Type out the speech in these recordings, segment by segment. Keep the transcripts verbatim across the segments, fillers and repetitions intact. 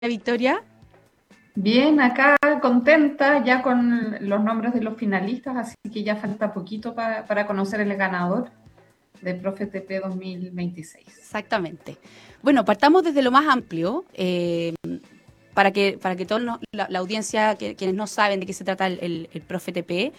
Victoria. Bien, acá contenta ya con los nombres de los finalistas, así que ya falta poquito pa- para conocer el ganador de Profe T P dos mil veintiséis. Exactamente. Bueno, partamos desde lo más amplio, eh, para que, para que toda la, la audiencia, que, quienes no saben de qué se trata el, el, el Profe T P.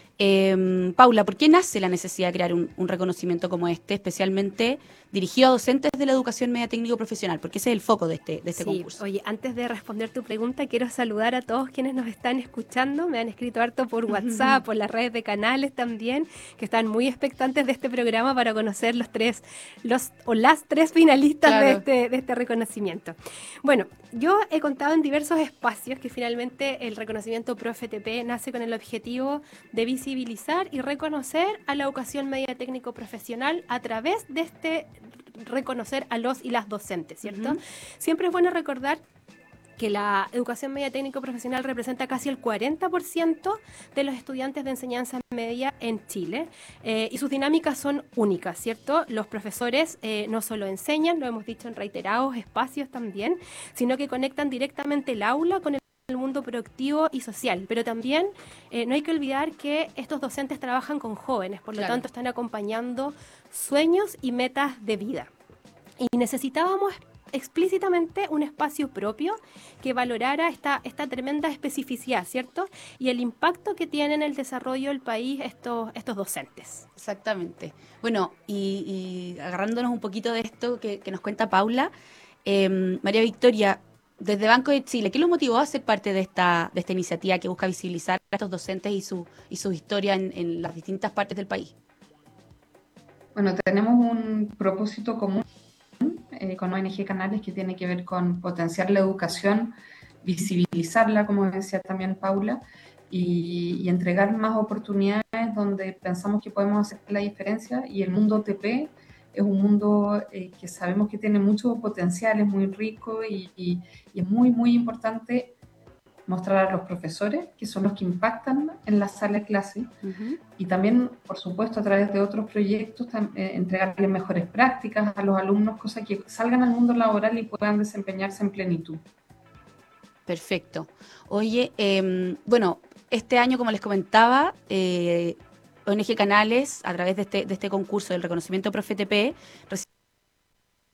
Eh, Paula, ¿por qué nace la necesidad de crear un, un reconocimiento como este, especialmente dirigido a docentes de la educación media técnico profesional? Porque ese es el foco de este, de este Sí, concurso. oye, antes de responder tu pregunta, quiero saludar a todos quienes nos están escuchando. Me han escrito harto por WhatsApp, por las redes de canales también, que están muy expectantes de este programa para conocer los tres, los o las tres finalistas Claro. de este, de este reconocimiento. Bueno, yo he contado en diversos espacios que finalmente el reconocimiento Profe T P nace con el objetivo de visibilizar y reconocer a la educación media técnico profesional a través de este reconocer a los y las docentes, ¿cierto? Uh-huh. Siempre es bueno recordar que la educación media técnico profesional representa casi el cuarenta por ciento de los estudiantes de enseñanza media en Chile, eh, y sus dinámicas son únicas, ¿cierto? Los profesores eh, no solo enseñan, lo hemos dicho en reiterados espacios también, sino que conectan directamente el aula con el el mundo productivo y social, pero también eh, no hay que olvidar que estos docentes trabajan con jóvenes, por lo Claro. tanto están acompañando sueños y metas de vida. Y necesitábamos explícitamente un espacio propio que valorara esta, esta tremenda especificidad, ¿cierto? Y el impacto que tienen en el desarrollo del país estos, estos docentes. Exactamente. Bueno, y, y agarrándonos un poquito de esto que, que nos cuenta Paula, eh, María Victoria, desde Banco de Chile, ¿qué los motivó a ser parte de esta, de esta iniciativa que busca visibilizar a estos docentes y su, y su historia en, en las distintas partes del país? Bueno, tenemos un propósito común eh, con O N G Canales que tiene que ver con potenciar la educación, visibilizarla, como decía también Paula, y, y entregar más oportunidades donde pensamos que podemos hacer la diferencia. Y el mundo T P es un mundo eh, que sabemos que tiene mucho potencial, es muy rico y, y, y es muy, muy importante mostrar a los profesores, que son los que impactan en la sala de clase, Uh-huh. y también, por supuesto, a través de otros proyectos, eh, entregarles mejores prácticas a los alumnos, cosas que salgan al mundo laboral y puedan desempeñarse en plenitud. Perfecto. Oye, eh, bueno, este año, como les comentaba, eh, O N G Canales, a través de este, de este concurso del reconocimiento Profe T P, recibió